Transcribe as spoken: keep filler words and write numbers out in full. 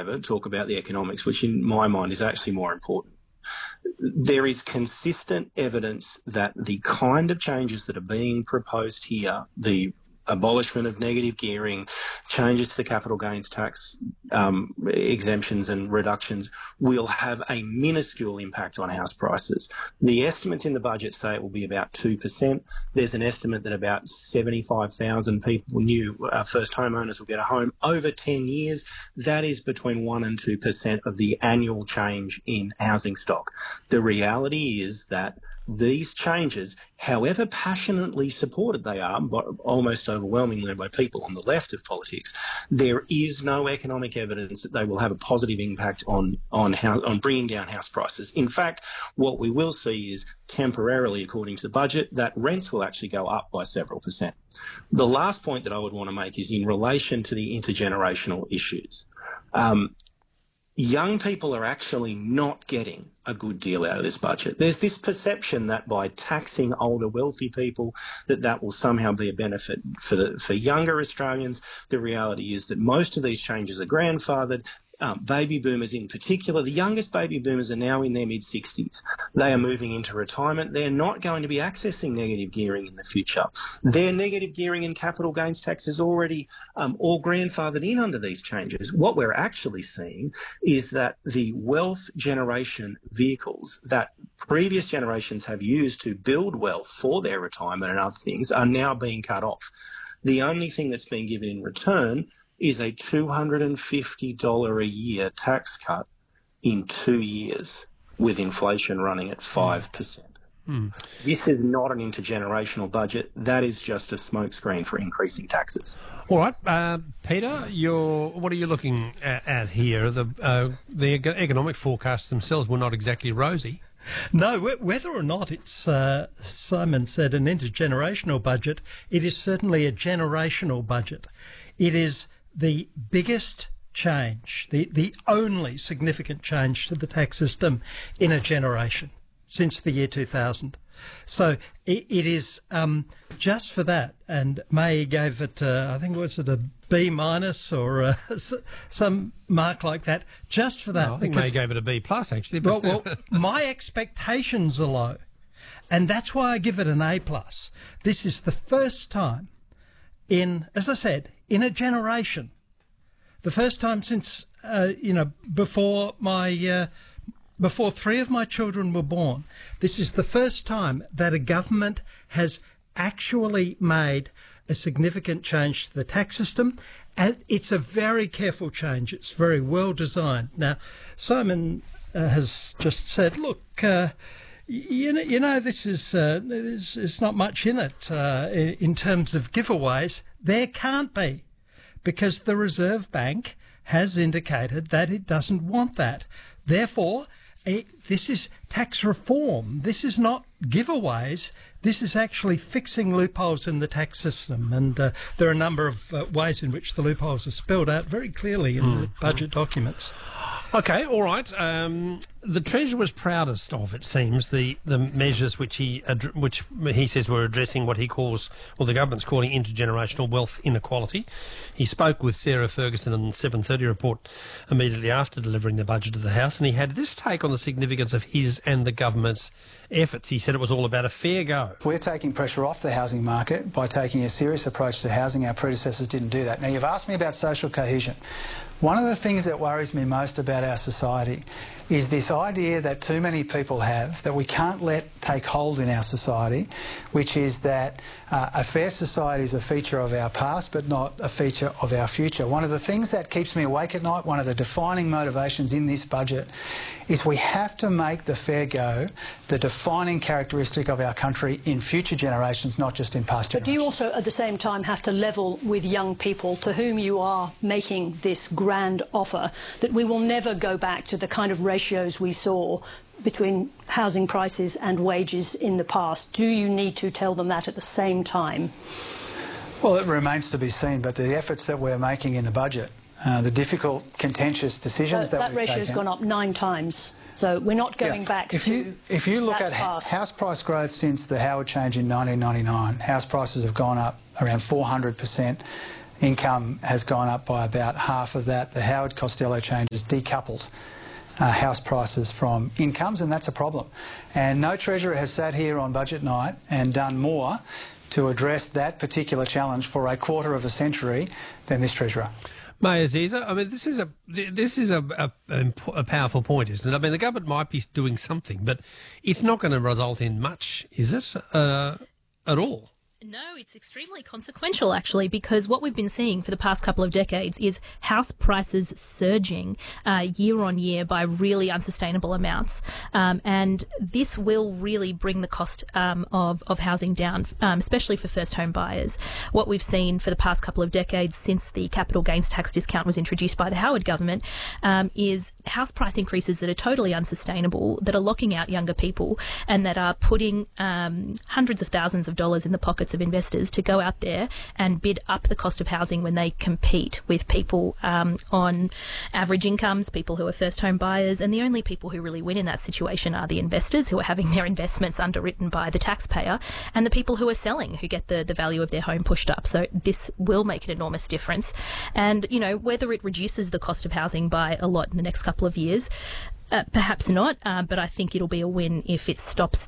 over, talk about the economics, which in my mind is actually more important. There is consistent evidence that the kind of changes that are being proposed here, the abolishment of negative gearing, changes to the capital gains tax um, exemptions and reductions, will have a minuscule impact on house prices. The estimates in the budget say it will be about two percent. There's an estimate that about seventy-five thousand people, new uh, first homeowners, will get a home over ten years. That is between one and two percent of the annual change in housing stock. The reality is that these changes, however passionately supported they are, but almost overwhelmingly by people on the left of politics, there is no economic evidence that they will have a positive impact on on how, on bringing down house prices. In fact, what we will see is temporarily, according to the budget, that rents will actually go up by several percent. The last point that I would want to make is in relation to the intergenerational issues. Um, Young people are actually not getting a good deal out of this budget. There's this perception that by taxing older wealthy people, that that will somehow be a benefit for the, for younger Australians. The reality is that most of these changes are grandfathered. Um, baby boomers in particular, the youngest baby boomers are now in their mid-sixties. They are moving into retirement. They're not going to be accessing negative gearing in the future. Their negative gearing and capital gains tax is already um, all grandfathered in under these changes. What we're actually seeing is that the wealth generation vehicles that previous generations have used to build wealth for their retirement and other things are now being cut off. The only thing that's being given in return is a two hundred fifty dollars a year tax cut in two years with inflation running at five percent. Mm. This is not an intergenerational budget. That is just a smokescreen for increasing taxes. All right, uh, Peter, you're, what are you looking at, at here? The, uh, the economic forecasts themselves were not exactly rosy. No, whether or not it's, uh, Simon said, an intergenerational budget, it is certainly a generational budget. It is the biggest change, the, the only significant change to the tax system in a generation since the year two thousand. So it, it is um, just for that, and May gave it, uh, I think, was it a B minus or uh, some mark like that, just for that. No, I think May gave it a B plus, actually. Well, well, my expectations are low, and that's why I give it an A plus. This is the first time in, as I said, in a generation, the first time since, uh, you know, before my, uh, before three of my children were born, this is the first time that a government has actually made a significant change to the tax system, and it's a very careful change. It's very well designed. Now, Simon uh, has just said, look, uh, You know, you know, this is uh, there's, there's not much in it uh, in terms of giveaways. There can't be, because the Reserve Bank has indicated that it doesn't want that. Therefore, it, this is tax reform. This is not giveaways. This is actually fixing loopholes in the tax system. And uh, there are a number of uh, ways in which the loopholes are spelled out very clearly in mm. the budget documents. Okay, all right. Um, the Treasurer was proudest of, it seems, the, the measures which he ad- which he says were addressing what he calls, or the government's calling, intergenerational wealth inequality. He spoke with Sarah Ferguson in the seven thirty report immediately after delivering the budget to the House, and he had this take on the significance of his and the government's efforts. He said it was all about a fair go. We're taking pressure off the housing market by taking a serious approach to housing. Our predecessors didn't do that. Now, you've asked me about social cohesion. One of the things that worries me most about our society is this idea that too many people have, that we can't let take hold in our society, which is that uh, a fair society is a feature of our past but not a feature of our future. One of the things that keeps me awake at night, one of the defining motivations in this budget, is we have to make the fair go the defining characteristic of our country in future generations, not just in past generations. But do you also, at the same time, have to level with young people to whom you are making this grand offer that we will never go back to the kind of ratios we saw between housing prices and wages in the past? Do you need to tell them that at the same time? Well, it remains to be seen, but the efforts that we're making in the budget, uh, the difficult, contentious decisions so that, that we've taken... That ratio's gone up nine times, so we're not going yeah. back if to you, If you look at past. house price growth since the Howard change in nineteen ninety-nine, house prices have gone up around four hundred percent. income has gone up by about half of that. The Howard Costello changes decoupled uh, house prices from incomes, and that's a problem. And no Treasurer has sat here on budget night and done more to address that particular challenge for a quarter of a century than this Treasurer. May Aziza, I mean, this is a this is a, a, a powerful point, isn't it? I mean, the government might be doing something, but it's not going to result in much, is it, uh, at all? No, it's extremely consequential, actually, because what we've been seeing for the past couple of decades is house prices surging uh, year on year by really unsustainable amounts. Um, and this will really bring the cost um, of, of housing down, um, especially for first home buyers. What we've seen for the past couple of decades since the capital gains tax discount was introduced by the Howard government um, is house price increases that are totally unsustainable, that are locking out younger people and that are putting um, hundreds of thousands of dollars in the pockets of investors to go out there and bid up the cost of housing when they compete with people um, on average incomes, people who are first home buyers, and the only people who really win in that situation are the investors who are having their investments underwritten by the taxpayer and the people who are selling who get the, the value of their home pushed up. So this will make an enormous difference. And, you know, whether it reduces the cost of housing by a lot in the next couple of years, Uh, perhaps not, uh, but I think it'll be a win if it stops